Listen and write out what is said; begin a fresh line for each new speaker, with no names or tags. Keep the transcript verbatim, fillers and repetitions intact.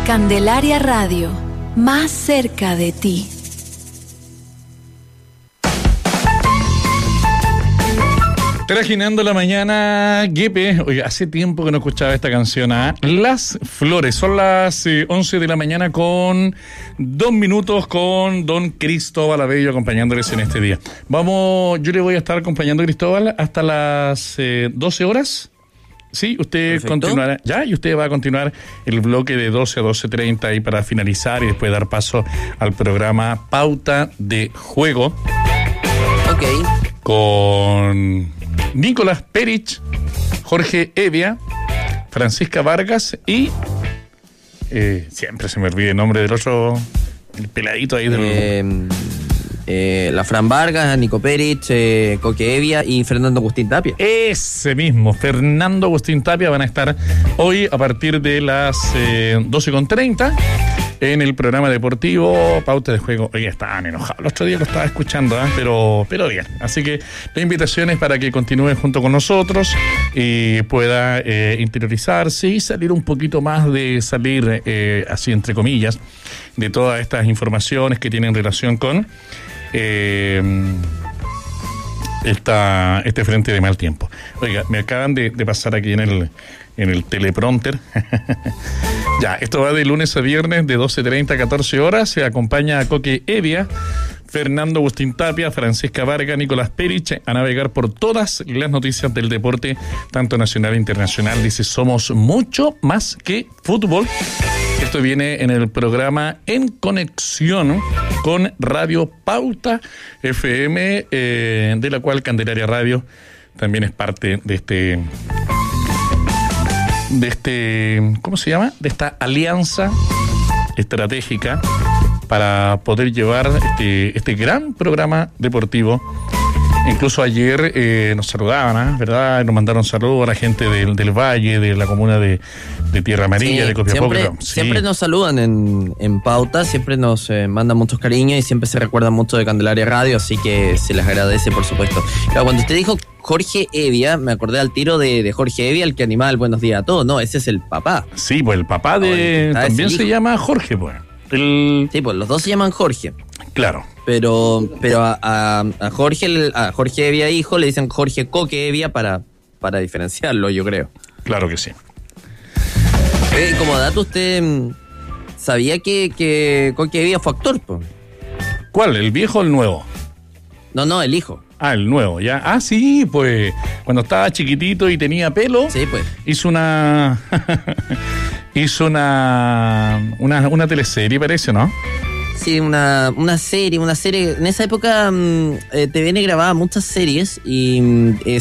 Candelaria Radio, más cerca de ti.
Trajinando la mañana, Guepe. Oye, hace tiempo que no escuchaba esta canción, ¿eh? Las Flores. Son las eh, once de la mañana con dos minutos con don Cristóbal Abello acompañándoles en este día. Vamos, yo le voy a estar acompañando a Cristóbal hasta las eh, doce horas. Sí, usted Perfecto. continuará ya y usted va a continuar el bloque de doce a doce treinta y para finalizar y después dar paso al programa Pauta de Juego.
Ok.
Con Nicolás Perich, Jorge Evia, Francisca Vargas y eh, siempre se me olvida el nombre del otro, el peladito ahí del...
Eh, eh, la Fran Vargas, Nico Perich, eh, Coque Evia y Fernando Agustín Tapia.
Ese mismo, Fernando Agustín Tapia, van a estar hoy a partir de las eh, doce con treinta en el programa deportivo Pauta de Juego. Oye, estaban enojados, el otro día lo estaba escuchando, ¿eh? pero, pero bien. Así que la invitación es para que continúe junto con nosotros y pueda eh, interiorizarse y salir un poquito más de salir, eh, así entre comillas, de todas estas informaciones que tienen relación con eh, esta, este frente de mal tiempo. Oiga, me acaban de, de pasar aquí en el... en el teleprompter. Ya, esto va de lunes a viernes de doce treinta a catorce horas. Se acompaña a Coque Evia, Fernando Agustín Tapia, Francisca Vargas, Nicolás Perich a navegar por todas las noticias del deporte, tanto nacional e internacional. Dice, somos mucho más que fútbol. Esto viene en el programa En Conexión con Radio Pauta F M, eh, de la cual Candelaria Radio también es parte de este... de este, ¿cómo se llama? De esta alianza estratégica para poder llevar este, este gran programa deportivo. Incluso ayer eh, nos saludaban, ¿eh? ¿verdad? Nos mandaron saludos a la gente del, del Valle, de la comuna de, de Tierra Amarilla, sí, de Copiapó.
Siempre,
sí.
siempre nos saludan en, en Pauta, siempre nos eh, mandan muchos cariños y siempre se recuerdan mucho de Candelaria Radio, así que se les agradece, por supuesto. Claro, cuando usted dijo Jorge Evia, me acordé al tiro de, de Jorge Evia, el que animaba el Buenos Días a Todos. No, ese es el papá.
Sí, pues el papá de...
Ah,
también se llama Jorge, pues. El...
Sí, pues los dos se llaman Jorge.
Claro.
Pero pero a, a, a Jorge a Jorge Evia hijo le dicen Jorge Coque Evia para, para diferenciarlo, yo creo.
Claro que sí.
Eh, como dato, ¿usted sabía que, que Coque Evia fue actor, po?
¿Cuál? ¿El viejo o el nuevo?
No, no, el hijo.
Ah, el nuevo, ya. Ah, sí, pues cuando estaba chiquitito y tenía pelo,
sí, pues.
hizo una hizo una, una una teleserie, parece, ¿no?
Sí, una, una serie, una serie. En esa época mmm, eh, T V N grababa muchas series y eh,